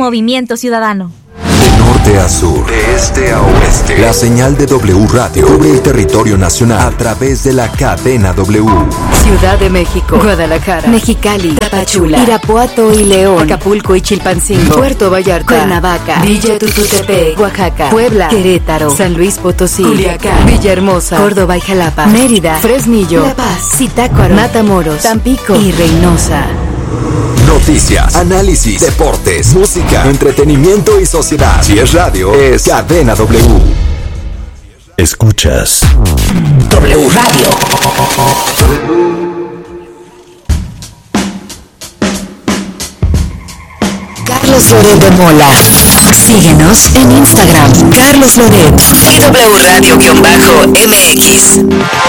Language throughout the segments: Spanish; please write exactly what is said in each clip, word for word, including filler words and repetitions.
Movimiento Ciudadano. De norte a sur, de este a oeste, la señal de W Radio cubre el territorio nacional a través de la cadena W. Ciudad de México, Guadalajara, Mexicali, Tapachula, Irapuato y León, Acapulco y Chilpancingo, Puerto Vallarta, Cuernavaca, Villa Tututepec, Oaxaca, Puebla, Querétaro, San Luis Potosí, Culiacán, Villahermosa, Córdoba y Jalapa, Mérida, Fresnillo, La Paz, Zitácuaro, Matamoros, Tampico y Reynosa. Noticias, análisis, deportes, música, entretenimiento y sociedad. Si es radio, es Cadena W. Escuchas W Radio. Carlos Loret de Mola. Síguenos en Instagram, Carlos Loret y W Radio-M X.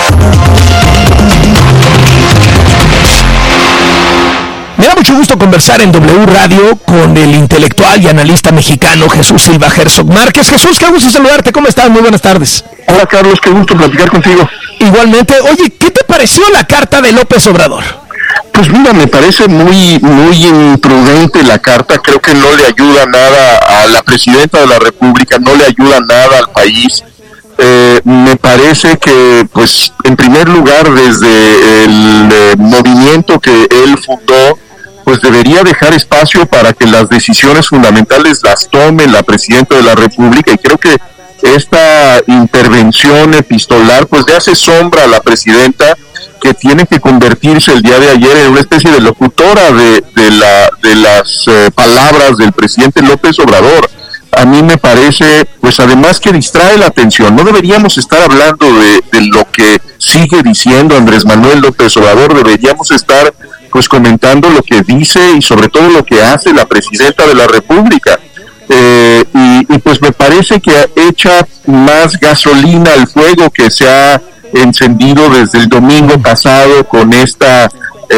Me da mucho gusto conversar en W Radio con el intelectual y analista mexicano Jesús Silva Herzog Márquez. Jesús, qué gusto saludarte. ¿Cómo estás? Muy buenas tardes. Hola, Carlos. Qué gusto platicar contigo. Igualmente. Oye, ¿qué te pareció la carta de López Obrador? Pues mira, me parece muy, muy imprudente la carta. Creo que no le ayuda nada a la presidenta de la República, no le ayuda nada al país. Eh, me parece que, pues, en primer lugar, desde el eh, movimiento que él fundó, pues debería dejar espacio para que las decisiones fundamentales las tome la presidenta de la República, y creo que esta intervención epistolar pues le hace sombra a la presidenta, que tiene que convertirse el día de ayer en una especie de locutora de, de, la, de las eh, palabras del presidente López Obrador. A mí me parece, pues además que distrae la atención. No deberíamos estar hablando de, de lo que sigue diciendo Andrés Manuel López Obrador, deberíamos estar pues comentando lo que dice y sobre todo lo que hace la presidenta de la República. Eh, y, y pues me parece que echa más gasolina al fuego que se ha encendido desde el domingo pasado con esta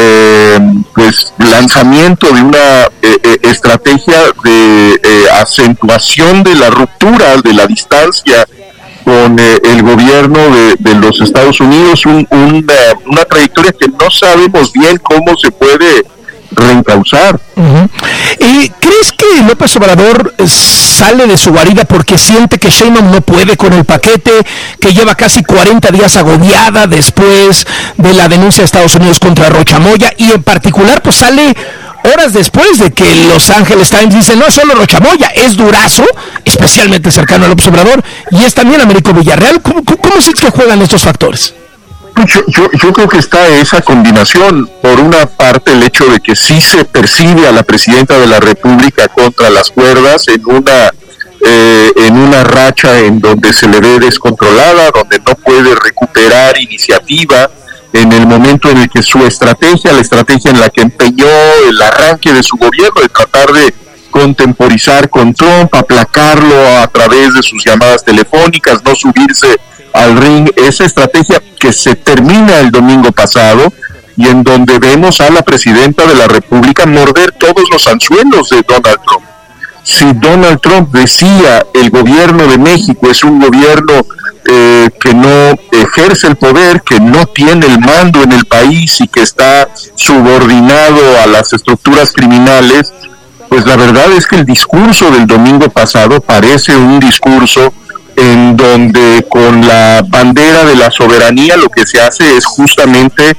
eh, pues lanzamiento de una eh, eh, estrategia de eh, acentuación de la ruptura, de la distancia con eh, el gobierno de, de los Estados Unidos, un, un, uh, una trayectoria que no sabemos bien cómo se puede reencauzar. Uh-huh. ¿Y crees que López Obrador sale de su guarida porque siente que Sheinbaum no puede con el paquete, que lleva casi cuarenta días agobiada después de la denuncia de Estados Unidos contra Rocha Moya, y en particular pues sale horas después de que Los Angeles Times dice no es solo Rocha Moya, es Durazo, especialmente cercano a López Obrador, y es también Américo Villarreal? ¿Cómo, cómo es que juegan estos factores? Yo, yo, yo creo que está esa combinación. Por una parte, el hecho de que sí se percibe a la presidenta de la República contra las cuerdas, en una eh, en una racha en donde se le ve descontrolada, donde no puede recuperar iniciativa, en el momento en el que su estrategia, la estrategia en la que empeñó el arranque de su gobierno, de tratar de contemporizar con Trump, aplacarlo a través de sus llamadas telefónicas, no subirse al ring, esa estrategia que se termina el domingo pasado, y en donde vemos a la presidenta de la República morder todos los anzuelos de Donald Trump. Si Donald Trump decía el gobierno de México es un gobierno eh, que no ejerce el poder, que no tiene el mando en el país y que está subordinado a las estructuras criminales, pues la verdad es que el discurso del domingo pasado parece un discurso en donde con la bandera de la soberanía lo que se hace es justamente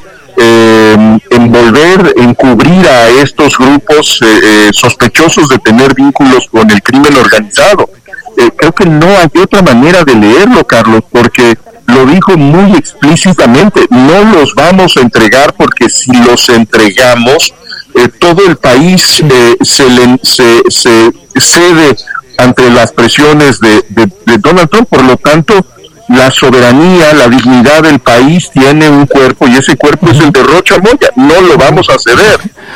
eh, envolver, encubrir a estos grupos eh, eh, sospechosos de tener vínculos con el crimen organizado. Eh, creo que no hay otra manera de leerlo, Carlos, porque lo dijo muy explícitamente, no los vamos a entregar porque si los entregamos, eh, todo el país eh, se, le, se, se cede ante las presiones de, de, de Donald Trump. Por lo tanto, la soberanía, la dignidad del país tiene un cuerpo, y ese cuerpo es el de Rocha Moya, no lo vamos a ceder.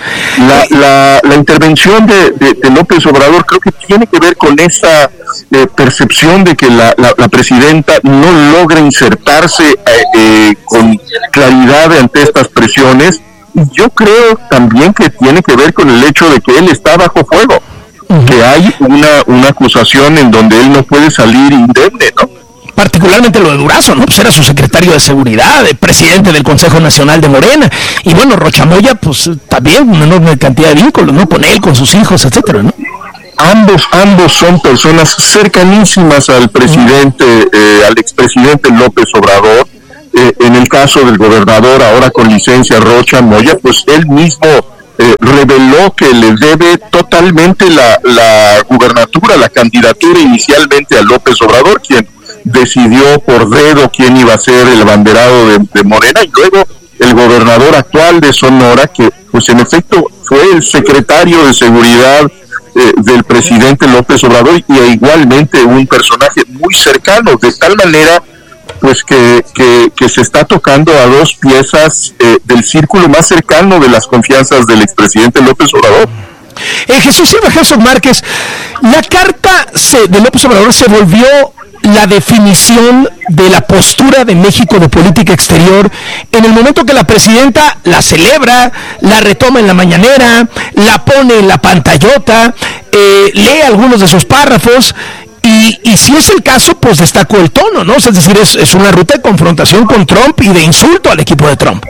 La, la, la intervención de, de, de López Obrador creo que tiene que ver con esa eh, percepción de que la, la, la presidenta no logra insertarse eh, eh, con claridad ante estas presiones, y yo creo también que tiene que ver con el hecho de que él está bajo fuego, que hay una, una acusación en donde él no puede salir indemne, ¿no? Particularmente lo de Durazo, ¿no? Pues era su secretario de seguridad, el presidente del Consejo Nacional de Morena, y bueno, Rocha Moya, pues también una enorme cantidad de vínculos, ¿no? Con él, con sus hijos, etcétera, ¿no? ambos, ambos son personas cercanísimas al presidente, eh, al expresidente López Obrador. Eh, en el caso del gobernador, ahora con licencia, Rocha Moya, pues él mismo eh, reveló que le debe totalmente la, la gubernatura, la candidatura inicialmente a López Obrador, quien decidió por dedo quién iba a ser el abanderado de, de Morena, y luego el gobernador actual de Sonora, que pues en efecto fue el secretario de seguridad eh, del presidente López Obrador, y igualmente un personaje muy cercano, de tal manera pues que, que, que se está tocando a dos piezas eh, del círculo más cercano de las confianzas del expresidente López Obrador. Eh, Jesús Silva, Jesús Márquez, la carta se, de López Obrador se volvió la definición de la postura de México de política exterior en el momento que la presidenta la celebra, la retoma en la mañanera, la pone en la pantallota, eh, lee algunos de sus párrafos. Y, y si es el caso, pues destacó el tono, ¿no? Es decir, es, es una ruta de confrontación con Trump y de insulto al equipo de Trump.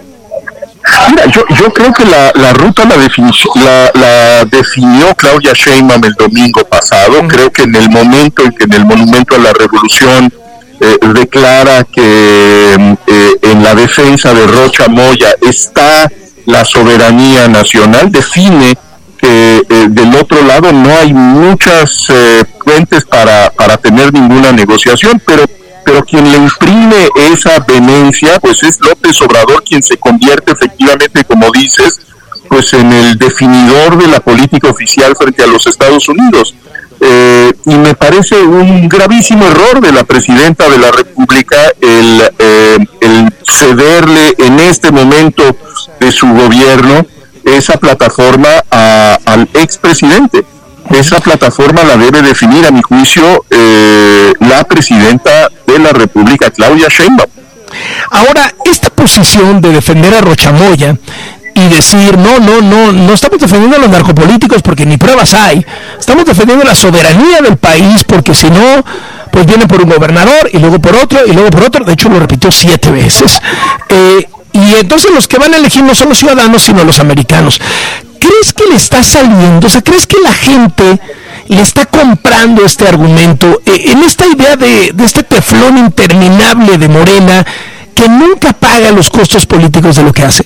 Mira, yo, yo creo que la, la ruta la, la, la definió Claudia Sheinbaum el domingo pasado. Uh-huh. Creo que en el momento en que en el Monumento a la Revolución eh, declara que eh, en la defensa de Rocha Moya está la soberanía nacional, define que eh, del otro lado no hay muchas eh, fuentes para, para tener ninguna negociación, pero pero quien le imprime esa vehemencia, pues es López Obrador, quien se convierte efectivamente, como dices, pues en el definidor de la política oficial frente a los Estados Unidos. Eh, y me parece un gravísimo error de la presidenta de la República el, eh, el cederle en este momento de su gobierno esa plataforma a, al expresidente. Esa plataforma la debe definir, a mi juicio, eh, la presidenta de la República, Claudia Sheinbaum. Ahora, esta posición de defender a Rocha Moya y decir, no, no, no, no estamos defendiendo a los narcopolíticos porque ni pruebas hay, estamos defendiendo la soberanía del país porque si no, pues viene por un gobernador y luego por otro y luego por otro, de hecho lo repitió siete veces, eh, y entonces los que van a elegir no son los ciudadanos sino los americanos. ¿Crees que le está saliendo? O sea, ¿crees que la gente le está comprando este argumento eh, en esta idea de, de este teflón interminable de Morena que nunca paga los costos políticos de lo que hace?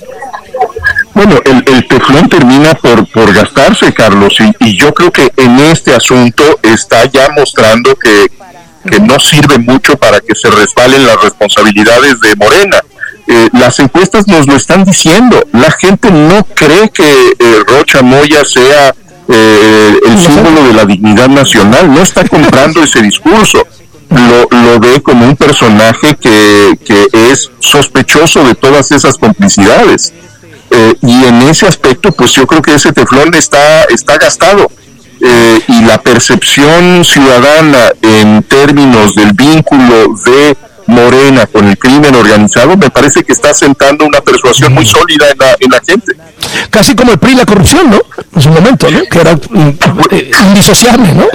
Bueno, el, el teflón termina por, por gastarse, Carlos, y, y yo creo que en este asunto está ya mostrando que, que no sirve mucho para que se resbalen las responsabilidades de Morena. Eh, las encuestas nos lo están diciendo. La gente no cree que eh, Rocha Moya sea eh, el símbolo de la dignidad nacional. No está comprando ese discurso. Lo, lo ve como un personaje que, que es sospechoso de todas esas complicidades. Eh, y en ese aspecto, pues yo creo que ese teflón está, está gastado. Eh, y la percepción ciudadana en términos del vínculo de Morena con el crimen organizado, me parece que está sentando una persuasión muy sólida en la, en la gente. Casi como el P R I y la corrupción, ¿no? En su momento, ¿no? Que era eh, indisociable, ¿no?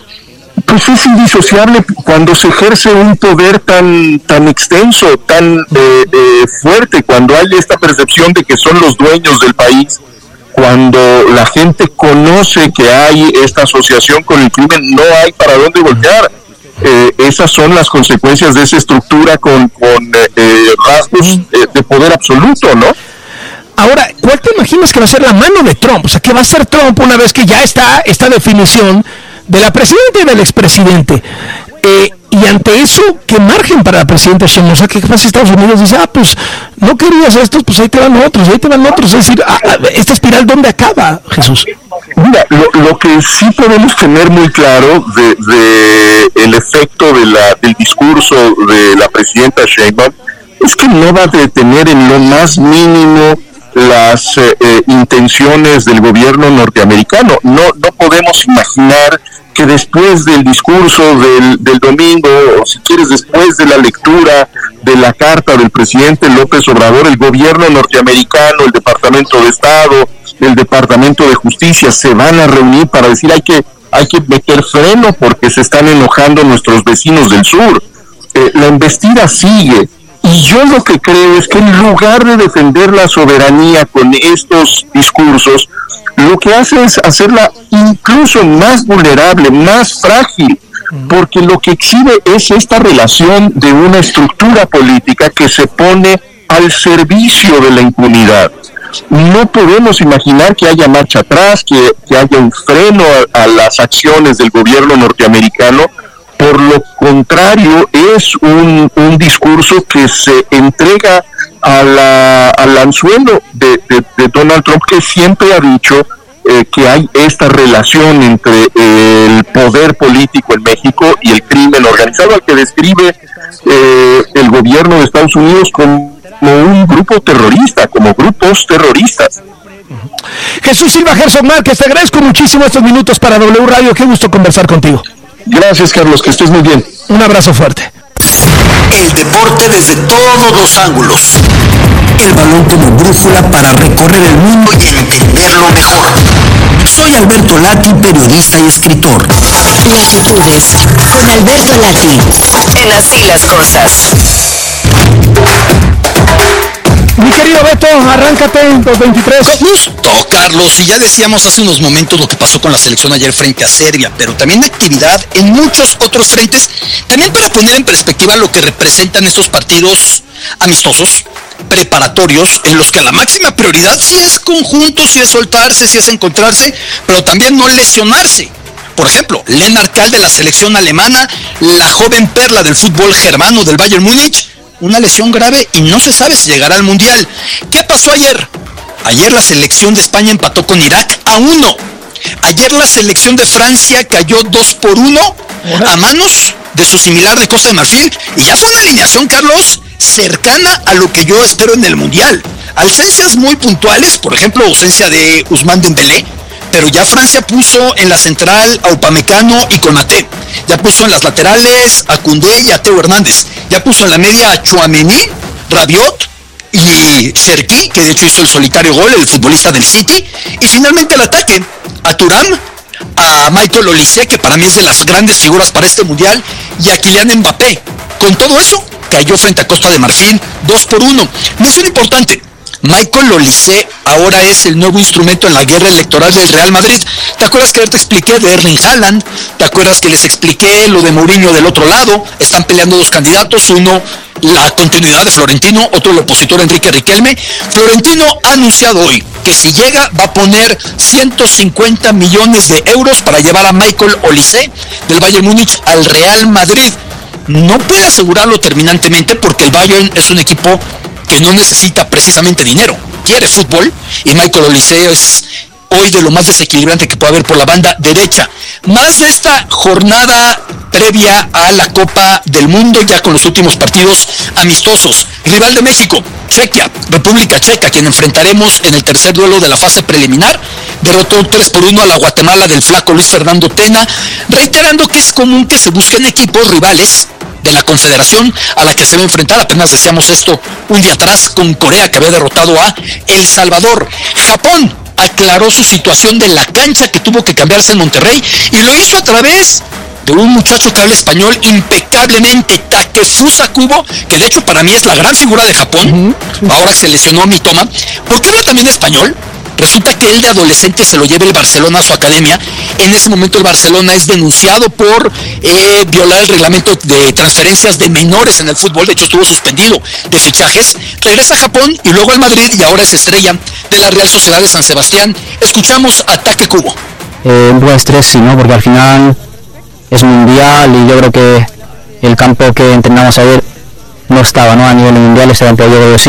Pues es indisociable cuando se ejerce un poder tan tan extenso, tan eh, eh, fuerte, cuando hay esta percepción de que son los dueños del país, cuando la gente conoce que hay esta asociación con el crimen, no hay para dónde voltear. Eh, esas son las consecuencias de esa estructura con, con eh, eh, rasgos eh, de poder absoluto, ¿no? Ahora, ¿cuál te imaginas que va a ser la mano de Trump? O sea, ¿qué va a hacer Trump una vez que ya está esta definición de la presidenta y del expresidente? Eh, y ante eso, ¿qué margen para la presidenta Sheinbaum? O sea, ¿qué pasa? Estados Unidos dice, ah, pues, no querías estos, pues ahí te van otros, ahí te van otros. Es decir, ah, ¿esta espiral dónde acaba, Jesús? Mira, lo, lo que sí podemos tener muy claro de, de el efecto de la, del discurso de la presidenta Sheinbaum es que no va a detener en lo más mínimo las eh, eh, intenciones del gobierno norteamericano. No, no podemos imaginar que después del discurso del, del domingo, o si quieres después de la lectura de la carta del presidente López Obrador, el gobierno norteamericano, el Departamento de Estado, el Departamento de Justicia se van a reunir para decir hay que hay que meter freno porque se están enojando nuestros vecinos del sur. Eh, la embestida sigue. Y yo lo que creo es que en lugar de defender la soberanía con estos discursos, lo que hace es hacerla incluso más vulnerable, más frágil, porque lo que exhibe es esta relación de una estructura política que se pone al servicio de la impunidad. No podemos imaginar que haya marcha atrás, que, que haya un freno a, a las acciones del gobierno norteamericano. Por lo contrario, es un, un discurso que se entrega a la, al anzuelo de, de, de Donald Trump, que siempre ha dicho eh, que hay esta relación entre el poder político en México y el crimen organizado, al que describe eh, el gobierno de Estados Unidos como un grupo terrorista, como grupos terroristas. Jesús Silva, Gerson Márquez, te agradezco muchísimo estos minutos para W Radio, qué gusto conversar contigo. Gracias, Carlos, que estés muy bien. Un abrazo fuerte. El deporte desde todos los ángulos. El balón como brújula para recorrer el mundo y entenderlo mejor. Soy Alberto Lati, periodista y escritor. Latitudes con Alberto Lati. En Así las Cosas. Mi querido Beto, arráncate en dos veintitrés. Justo, Carlos, y ya decíamos hace unos momentos lo que pasó con la selección ayer frente a Serbia, pero también actividad en muchos otros frentes, también para poner en perspectiva lo que representan estos partidos amistosos, preparatorios, en los que la máxima prioridad sí es conjunto, sí es soltarse, sí es encontrarse, pero también no lesionarse. Por ejemplo, Lennart Kahl de la selección alemana, la joven perla del fútbol germano del Bayern Múnich, una lesión grave y no se sabe si llegará al Mundial. ¿Qué pasó ayer? Ayer la selección de España empató con Irak a uno. Ayer la selección de Francia cayó dos por uno a manos de su similar de Costa de Marfil. Y ya fue una alineación, Carlos, cercana a lo que yo espero en el Mundial. Ausencias muy puntuales, por ejemplo, ausencia de Ousmane Dembélé, pero ya Francia puso en la central a Upamecano y Konaté. Ya puso en las laterales a Koundé y a Teo Hernández. Ya puso en la media a Tchouaméni, Rabiot y Cherki, que de hecho hizo el solitario gol, el futbolista del City. Y finalmente el ataque a Thuram, a Michael Olise, que para mí es de las grandes figuras para este Mundial, y a Kylian Mbappé. Con todo eso, cayó frente a Costa de Marfil dos por uno. Mención importante: Michael Olise ahora es el nuevo instrumento en la guerra electoral del Real Madrid. ¿Te acuerdas que ayer te expliqué de Erling Haaland? ¿Te acuerdas que les expliqué lo de Mourinho del otro lado? Están peleando dos candidatos, uno la continuidad de Florentino, otro el opositor Enrique Riquelme. Florentino ha anunciado hoy que si llega va a poner ciento cincuenta millones de euros para llevar a Michael Olise del Bayern Múnich al Real Madrid. No puede asegurarlo terminantemente porque el Bayern es un equipo que no necesita precisamente dinero, quiere fútbol, y Michael Olise es hoy de lo más desequilibrante que puede haber por la banda derecha. Más de esta jornada previa a la Copa del Mundo, ya con los últimos partidos amistosos. Rival de México, Chequia, República Checa, quien enfrentaremos en el tercer duelo de la fase preliminar, derrotó tres por uno a la Guatemala del flaco Luis Fernando Tena, reiterando que es común que se busquen equipos rivales de la confederación a la que se va a enfrentar. Apenas decíamos esto un día atrás con Corea, que había derrotado a El Salvador. Japón aclaró su situación de la cancha que tuvo que cambiarse en Monterrey, y lo hizo a través de un muchacho que habla español impecablemente, Takefusa Kubo, que de hecho para mí es la gran figura de Japón, uh-huh. Ahora que se lesionó a Mitoma. ¿Por qué habla también español? Resulta que él de adolescente se lo lleva el Barcelona a su academia. En ese momento el Barcelona es denunciado por eh, violar el reglamento de transferencias de menores en el fútbol. De hecho estuvo suspendido de fichajes. Regresa a Japón y luego al Madrid, y ahora es estrella de la Real Sociedad de San Sebastián. Escuchamos a Take Kubo. Eh, un buen estrés, sí, ¿no? Porque al final es mundial y yo creo que el campo que entrenamos ayer no estaba, ¿no? A nivel mundial, estaba un poco de sí.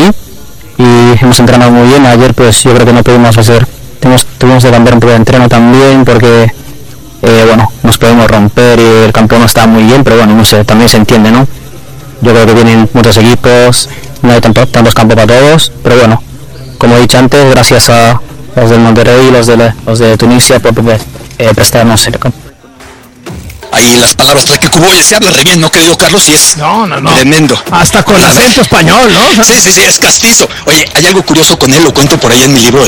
Y hemos entrenado muy bien. Ayer pues yo creo que no pudimos hacer, tuvimos, tuvimos que cambiar un poco de entreno también porque eh, bueno, nos podemos romper y el campo no está muy bien, pero bueno, no sé, también se entiende, ¿no? Yo creo que vienen muchos equipos, no hay tantos, tantos campos para todos, pero bueno, como he dicho antes, gracias a los del Monterrey y los de, los de Tunisia por eh, prestarnos el campo. Ahí las palabras de que Kubo, se habla re bien, ¿no, querido Carlos? Y es no, no, no. tremendo. Hasta con acento español, ¿no? Sí, sí, sí, es castizo. Oye, hay algo curioso con él, lo cuento por ahí en mi libro,